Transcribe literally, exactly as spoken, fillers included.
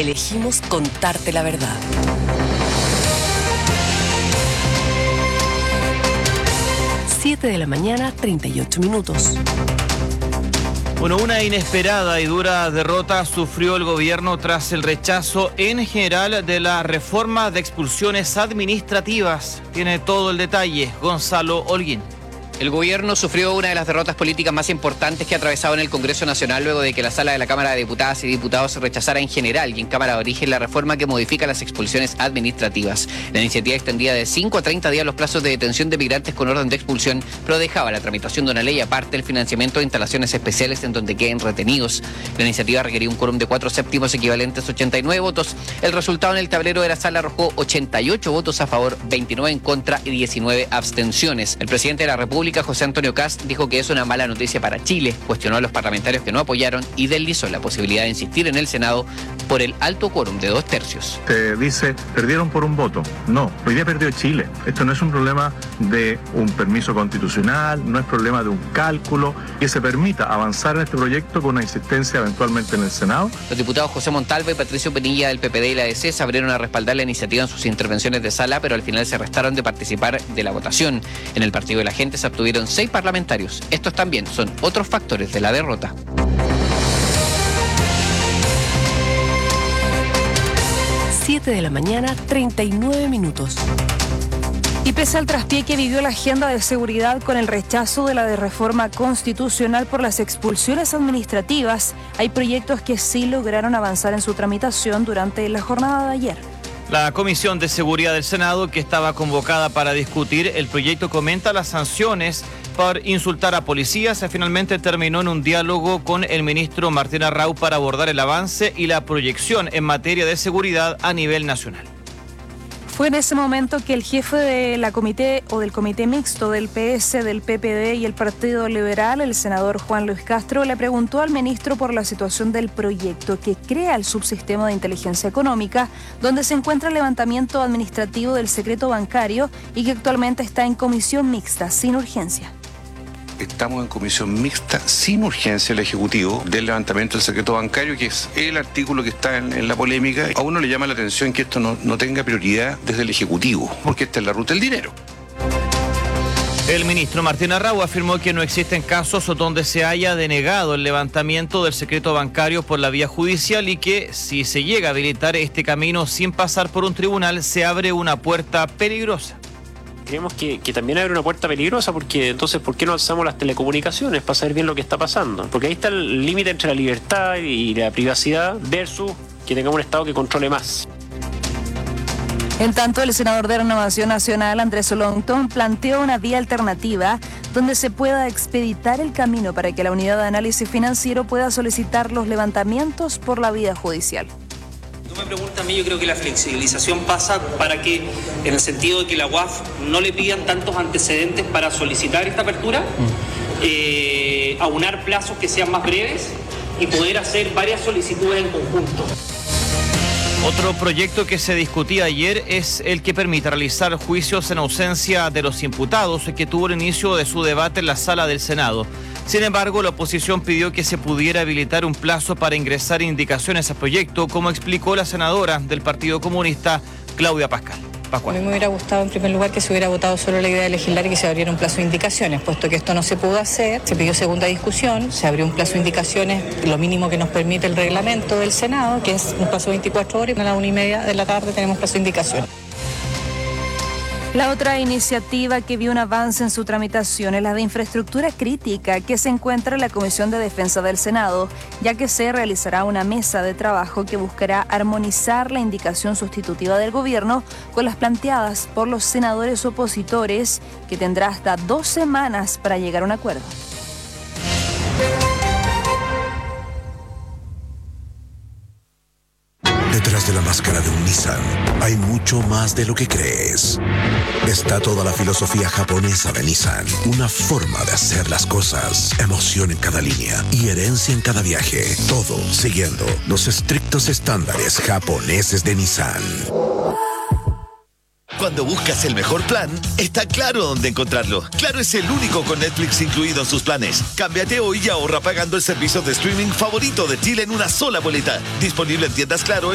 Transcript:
Elegimos contarte la verdad. siete de la mañana, treinta y ocho minutos. Bueno, una inesperada y dura derrota sufrió el gobierno tras el rechazo en general de la reforma de expulsiones administrativas. Tiene todo el detalle Gonzalo Holguín. El gobierno sufrió una de las derrotas políticas más importantes que ha atravesado en el Congreso Nacional luego de que la sala de la Cámara de Diputadas y Diputados rechazara en general y en Cámara de Origen la reforma que modifica las expulsiones administrativas. La iniciativa extendía de cinco a treinta días los plazos de detención de migrantes con orden de expulsión, pero dejaba la tramitación de una ley aparte el financiamiento de instalaciones especiales en donde queden retenidos. La iniciativa requería un quórum de cuatro séptimos equivalentes a ochenta y nueve votos. El resultado en el tablero de la sala arrojó ochenta y ocho votos a favor, veintinueve en contra y diecinueve abstenciones. El presidente de la República, José Antonio Kast, dijo que es una mala noticia para Chile, cuestionó a los parlamentarios que no apoyaron y deslizó la posibilidad de insistir en el Senado por el alto quórum de dos tercios. Se dice, perdieron por un voto. No, hoy día perdió Chile. Esto no es un problema de un permiso constitucional, no es problema de un cálculo, que se permita avanzar en este proyecto con una insistencia eventualmente en el Senado. Los diputados José Montalva y Patricio Penilla del P P D y la D C se abrieron a respaldar la iniciativa en sus intervenciones de sala, pero al final se restaron de participar de la votación. En el Partido de la Gente se obtuvieron seis parlamentarios. Estos también son otros factores de la derrota. siete de la mañana, treinta y nueve minutos. Y pese al traspié que vivió la agenda de seguridad con el rechazo de la de reforma constitucional por las expulsiones administrativas, hay proyectos que sí lograron avanzar en su tramitación durante la jornada de ayer. La Comisión de Seguridad del Senado, que estaba convocada para discutir el proyecto, comenta las sanciones por insultar a policías. Finalmente terminó en un diálogo con el ministro Martín Arrau para abordar el avance y la proyección en materia de seguridad a nivel nacional. Fue en ese momento que el jefe de la comité o del comité mixto del P S, del P P D y el Partido Liberal, el senador Juan Luis Castro, le preguntó al ministro por la situación del proyecto que crea el subsistema de inteligencia económica, donde se encuentra el levantamiento administrativo del secreto bancario y que actualmente está en comisión mixta, sin urgencia. Estamos en comisión mixta sin urgencia el Ejecutivo del levantamiento del secreto bancario, que es el artículo que está en, en la polémica. A uno le llama la atención que esto no, no tenga prioridad desde el Ejecutivo, porque esta es la ruta del dinero. El ministro Martín Arrau afirmó que no existen casos donde se haya denegado el levantamiento del secreto bancario por la vía judicial y que si se llega a habilitar este camino sin pasar por un tribunal, se abre una puerta peligrosa. Creemos que, que también abre una puerta peligrosa porque entonces, ¿por qué no alzamos las telecomunicaciones para saber bien lo que está pasando? Porque ahí está el límite entre la libertad y la privacidad versus que tengamos un Estado que controle más. En tanto, el senador de Renovación Nacional, Andrés Olongton, planteó una vía alternativa donde se pueda expeditar el camino para que la unidad de análisis financiero pueda solicitar los levantamientos por la vía judicial. Tú me preguntas a mí, yo creo que la flexibilización pasa para que, en el sentido de que la U A F no le pidan tantos antecedentes para solicitar esta apertura, mm. eh, aunar plazos que sean más breves y poder hacer varias solicitudes en conjunto. Otro proyecto que se discutía ayer es el que permite realizar juicios en ausencia de los imputados, que tuvo el inicio de su debate en la sala del Senado. Sin embargo, la oposición pidió que se pudiera habilitar un plazo para ingresar indicaciones al proyecto, como explicó la senadora del Partido Comunista, Claudia Pascal. Pascual. A mí me hubiera gustado en primer lugar que se hubiera votado solo la idea de legislar y que se abriera un plazo de indicaciones, puesto que esto no se pudo hacer, se pidió segunda discusión, se abrió un plazo de indicaciones, lo mínimo que nos permite el reglamento del Senado, que es un plazo de veinticuatro horas, y a la una y media de la tarde tenemos plazo de indicación. La otra iniciativa que vio un avance en su tramitación es la de infraestructura crítica, que se encuentra en la Comisión de Defensa del Senado, ya que se realizará una mesa de trabajo que buscará armonizar la indicación sustitutiva del gobierno con las planteadas por los senadores opositores, que tendrá hasta dos semanas para llegar a un acuerdo. Detrás de la máscara de un Nissan hay mucho más de lo que crees. Está toda la filosofía japonesa de Nissan, una forma de hacer las cosas, emoción en cada línea y herencia en cada viaje, todo siguiendo los estrictos estándares japoneses de Nissan. Cuando buscas el mejor plan, está claro dónde encontrarlo. Claro es el único con Netflix incluido en sus planes. Cámbiate hoy y ahorra pagando el servicio de streaming favorito de Chile en una sola boleta. Disponible en tiendas Claro